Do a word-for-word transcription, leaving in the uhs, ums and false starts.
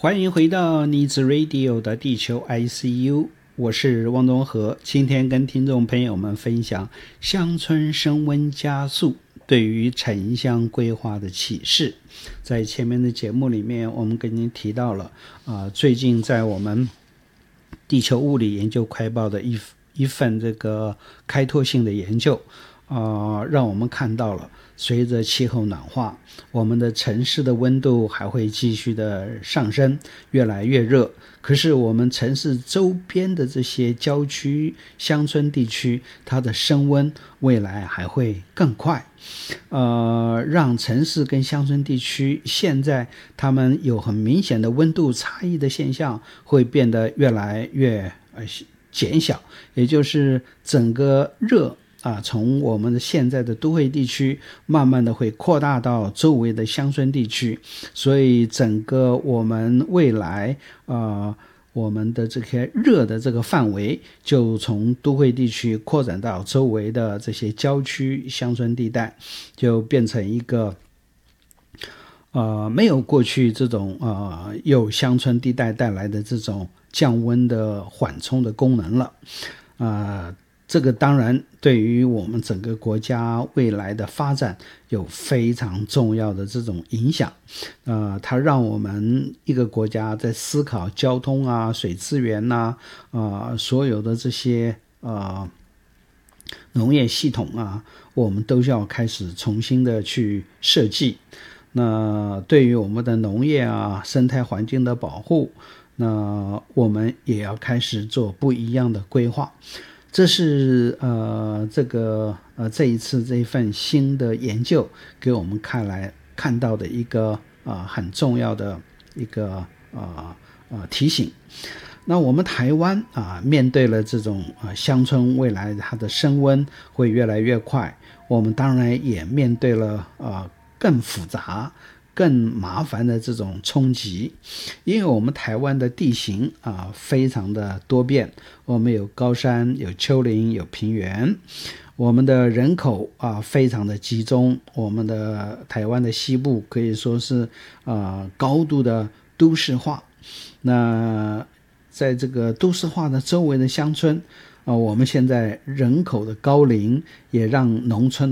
欢迎回到妮子 Radio 的地球 I C U， 我是汪东和。今天跟听众朋友们分享乡村升温加速对于城乡规划的启示。在前面的节目里面，我们跟您提到了、呃、最近在我们地球物理研究快报的一一份这个开拓性的研究，呃，让我们看到了随着气候暖化，我们的城市的温度还会继续的上升，越来越热。可是我们城市周边的这些郊区乡村地区，它的升温未来还会更快，呃，让城市跟乡村地区现在他们有很明显的温度差异的现象会变得越来越呃减小，也就是整个热啊，从我们的现在的都会地区慢慢的会扩大到周围的乡村地区，所以整个我们未来呃我们的这些热的这个范围就从都会地区扩展到周围的这些郊区乡村地带，就变成一个呃没有过去这种呃有乡村地带带来的这种降温的缓冲的功能了。呃这个当然对于我们整个国家未来的发展有非常重要的这种影响，呃，它让我们一个国家在思考交通啊、水资源啊、呃、所有的这些呃农业系统啊，我们都要开始重新的去设计。那对于我们的农业啊、生态环境的保护，那我们也要开始做不一样的规划。这是呃这个呃这一次这一份新的研究给我们看来看到的一个呃很重要的一个呃呃提醒。那我们台湾啊、呃、面对了这种呃乡村未来它的升温会越来越快，我们当然也面对了呃更复杂更麻烦的这种冲击，因为我们台湾的地形啊非常的多变，我们有高山、有丘陵、有平原，我们的人口啊非常的集中，我们的台湾的西部可以说是啊高度的都市化。那在这个都市化的周围的乡村啊，我们现在人口的高龄也让农村